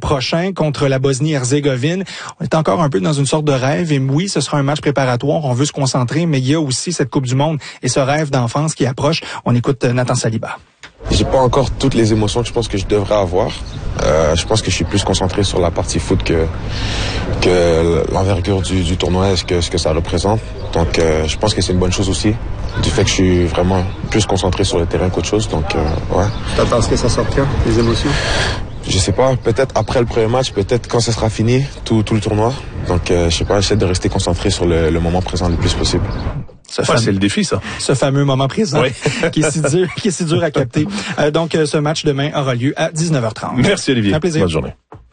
prochain contre la Bosnie-Herzégovine. On est encore un peu dans une sorte de rêve et oui, ce sera un match préparatoire. On veut se concentrer, mais il y a aussi cette Coupe du Monde et ce rêve d'enfance qui approche. On écoute Nathan Saliba. J'ai pas encore toutes les émotions que je pense que je devrais avoir. Je pense que je suis plus concentré sur la partie foot que l'envergure du tournoi et ce que ça représente. Donc je pense que c'est une bonne chose aussi, du fait que je suis vraiment plus concentré sur le terrain qu'autre chose. Donc ouais. T'attends ce que ça sorte quand, les émotions? Je sais pas, peut-être après le premier match, peut-être quand ce sera fini, tout le tournoi. Donc je sais pas, j'essaie de rester concentré sur le moment présent le plus possible. C'est le défi, ça. Ce fameux moment présent oui. qui est si dur à capter. Donc, ce match demain aura lieu à 19h30. Merci, Olivier. Un plaisir. Bonne journée.